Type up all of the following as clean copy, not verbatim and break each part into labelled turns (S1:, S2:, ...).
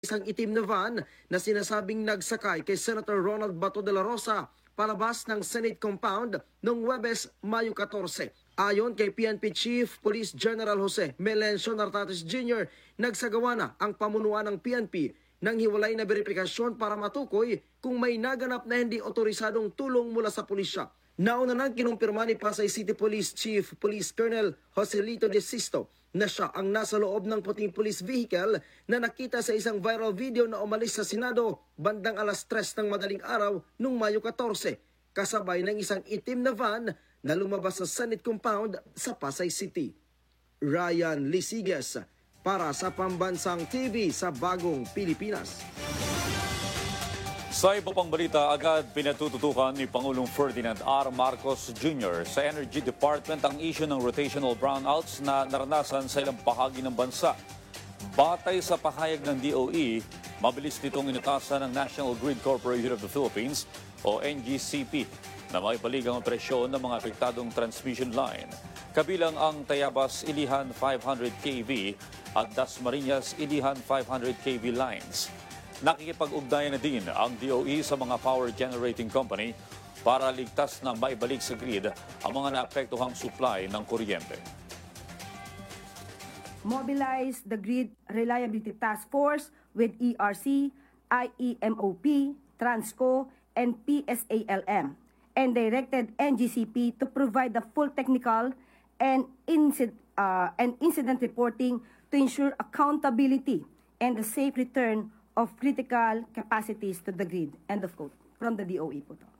S1: Isang itim na van na sinasabing nagsakay kay Senator Ronald Bato de la Rosa palabas ng Senate compound noong Huwebes, Mayo 14. Ayon kay PNP Chief Police General Jose Melencio Nartates Jr., nagsagawa na ang pamunuan ng PNP ng hiwalay na beripikasyon para matukoy kung may naganap na hindi otorisadong tulong mula sa pulisya. Nauna nang kinumpirma ni Pasay City Police Chief Police Colonel Joselito De Sisto na siya ang nasa loob ng puting police vehicle na nakita sa isang viral video na umalis sa Senado bandang alas 3 ng madaling araw noong Mayo 14, kasabay ng isang itim na van na lumabas sa Senate compound sa Pasay City. Ryan Lisiges para sa Pambansang TV sa Bagong Pilipinas.
S2: Sa iba pang balita, agad pinatututukan ni Pangulong Ferdinand R. Marcos Jr. sa Energy Department ang issue ng rotational brownouts na naranasan sa ilang bahagi ng bansa. Batay sa pahayag ng DOE, mabilis nitong inutasan ng National Grid Corporation of the Philippines o NGCP na maibalik ang operasyon ng mga apektadong transmission line. Kabilang ang Tayabas Ilihan 500 kV at Dasmariñas Ilihan 500 kV lines. Nakikipag-ugnayan na din ang DOE sa mga power generating company para ligtas na maibalik sa grid ang mga naapektuhang supply ng kuryente.
S3: Mobilize the Grid Reliability Task Force with ERC, IEMOP, Transco, and PSALM, and directed NGCP to provide the full technical and incident reporting to ensure accountability and the safe return of critical capacities to the grid. End of quote. From the DOE po to.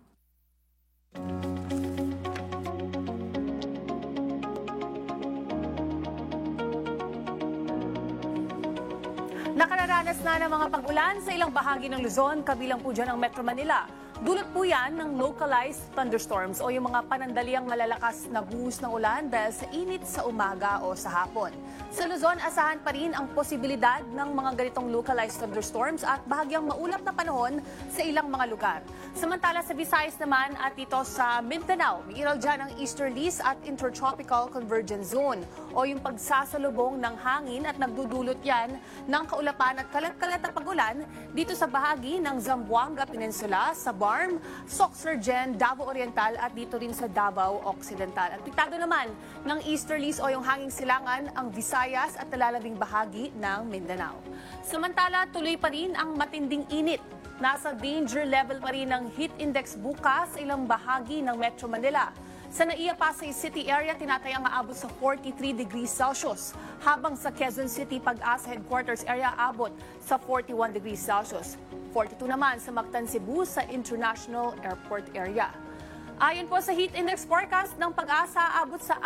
S4: Nakararanas na ng mga pag-ulan sa ilang bahagi ng Luzon, kabilang po dyan ang Metro Manila. Dulot po yan ng localized thunderstorms o yung mga panandaliang malalakas na buhos ng ulan dahil sa init sa umaga o sa hapon. Sa Luzon, asahan pa rin ang posibilidad ng mga ganitong localized thunderstorms at bahagyang maulap na panahon sa ilang mga lugar. Samantala sa Visayas naman at dito sa Mindanao, may iral dyan ang easterlies at intertropical convergence zone o yung pagsasalubong ng hangin at nagdudulot yan ng kaulapan at kalat-kalat na pag-ulan dito sa bahagi ng Zamboanga Peninsula, sa Barm, Soxargen, Davao Oriental at dito rin sa Davao Occidental. At piktado naman ng easterlies o yung hanging silangan ang Visayas at nalalabing bahagi ng Mindanao. Samantala, tuloy pa rin ang matinding init. Nasa danger level pa rin ng heat index bukas sa ilang bahagi ng Metro Manila. Sa Naiya, Pasay City area, tinatayang aabot sa 43 degrees Celsius, habang sa Quezon City, Pag-asa Headquarters area abot sa 41 degrees Celsius. 42 naman sa Mactan, Cebu sa International Airport area. Ayon po sa heat index forecast ng Pag-asa, abot sa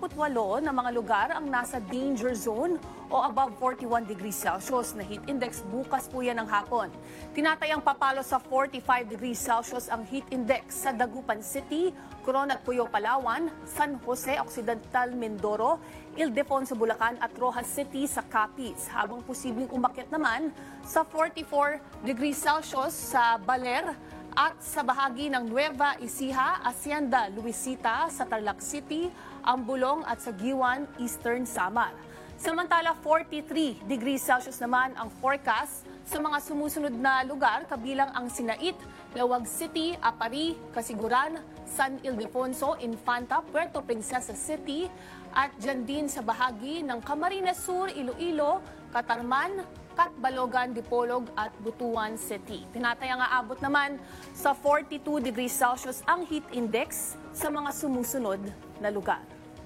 S4: 48 na mga lugar ang nasa danger zone o above 41 degrees Celsius na heat index bukas po yan ng hapon. Tinatayang papalo sa 45 degrees Celsius ang heat index sa Dagupan City, Coron at Puyo, Palawan, San Jose Occidental, Mindoro, Ildefonso, Bulacan at Rojas City sa Capiz, habang posibleng umakyat naman sa 44 degrees Celsius sa Baler at sa bahagi ng Nueva Ecija, Hacienda Luisita sa Tarlac City, Ambulong at sa Giwan, Eastern Samar. Samantala, 43 degrees Celsius naman ang forecast sa mga sumusunod na lugar, kabilang ang Sinait, Lawag City, Apari, Casiguran, San Ildefonso, Infanta, Puerto Princesa City at dyan din sa bahagi ng Camarines Sur, Iloilo, Catarman, Catbalogan, Dipolog at Butuan City. Tinatayang aabot naman sa 42 degrees Celsius ang heat index sa mga sumusunod na lugar.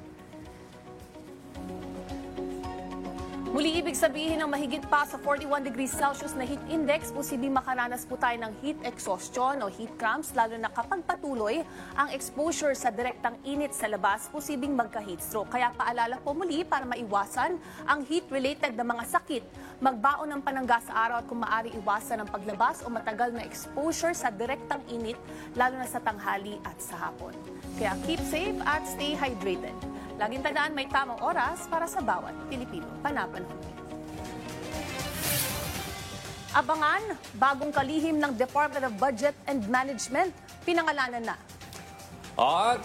S4: Muli ibig sabihin ng mahigit pa sa 41 degrees Celsius na heat index, posibleng makaranas po tayo ng heat exhaustion o heat cramps, lalo na kapag patuloy ang exposure sa direktang init sa labas, posibleng magka-heat stroke. Kaya paalala po muli para maiwasan ang heat-related na mga sakit, magbaon ng panangga sa araw at kung maaari iwasan ang paglabas o matagal na exposure sa direktang init, lalo na sa tanghali at sa hapon. Kaya keep safe at stay hydrated. Laging tandaan, may tamang oras para sa bawat Pilipino. Panapanahon. Abangan, bagong kalihim ng Department of Budget and Management, pinangalanan na.
S2: At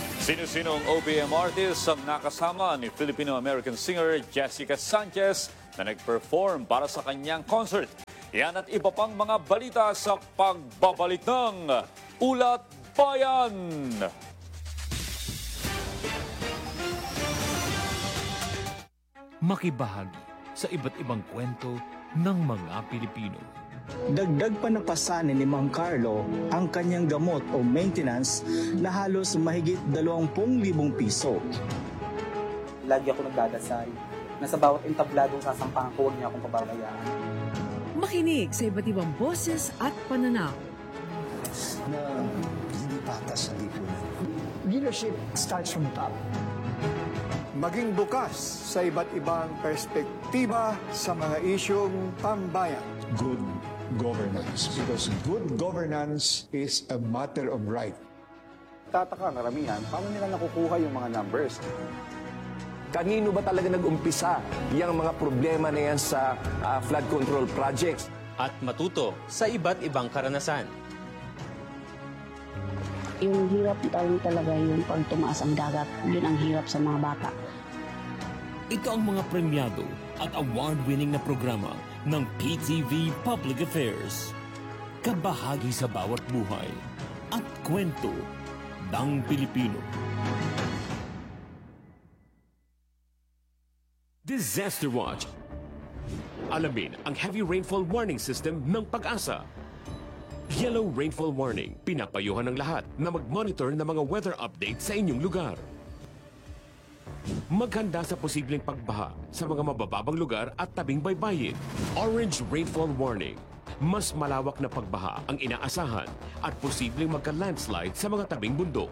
S2: sino-sinong OPM artist ang nakasama ni Filipino-American singer Jessica Sanchez na nag-perform para sa kanyang concert. Yan at iba pang mga balita sa pagbabalik ng Ulat Bayan.
S5: Makibahagi sa iba't ibang kwento ng mga Pilipino.
S6: Dagdag pa napasanin ni Mang Carlo ang kanyang gamot o maintenance na halos mahigit 20,000 piso.
S7: Lagi ako nagdadasal na sa bawat entabladong sasampahan ko, huwag niya akong pababayaan.
S8: Makinig sa iba't ibang boses at pananaw.
S9: Na hindi patas sa lipunan. Leadership starts from the top.
S10: Maging bukas sa iba't ibang perspektiba sa mga isyong pambayan.
S11: Good governance, because good governance is a matter of right.
S12: Tataka karamihan, paano nila nakukuha yung mga numbers?
S13: Kanino ba talaga nag-umpisa yung mga problema na yan sa flood control projects?
S14: At matuto sa iba't ibang karanasan.
S15: Yung hirap talaga yung pag tumaas ang dagat, yun ang hirap sa mga bata.
S5: Ito ang mga premyado at award-winning na programa ng PTV Public Affairs. Kabahagi sa bawat buhay at kwento ng Pilipino. Disaster Watch. Alamin ang heavy rainfall warning system ng Pag-asa. Yellow rainfall warning. Pinapayuhan ng lahat na mag-monitor ng mga weather update sa inyong lugar. Maghanda sa posibleng pagbaha sa mga mabababang lugar at tabing baybayin. Orange rainfall warning. Mas malawak na pagbaha ang inaasahan at posibleng magka-landslide sa mga tabing bundok.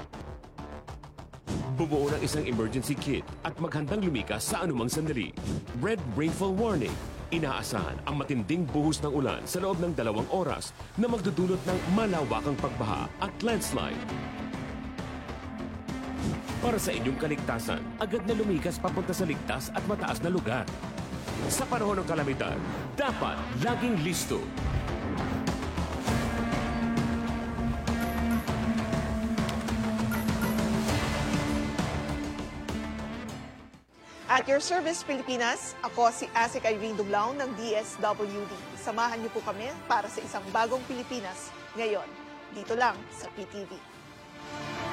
S5: Bumuo ng isang emergency kit at maghandang lumikas sa anumang sandali. Red rainfall warning. Inaasahan ang matinding buhos ng ulan sa loob ng 2 oras na magdudulot ng malawakang pagbaha at landslide. Para sa inyong kaligtasan, agad na lumikas papunta sa ligtas at mataas na lugar. Sa panahon ng kalamidad, dapat laging listo.
S16: At your service, Pilipinas, ako si Asik Irene Dublao ng DSWD. Samahan niyo po kami para sa isang bagong Pilipinas ngayon, dito lang sa PTV.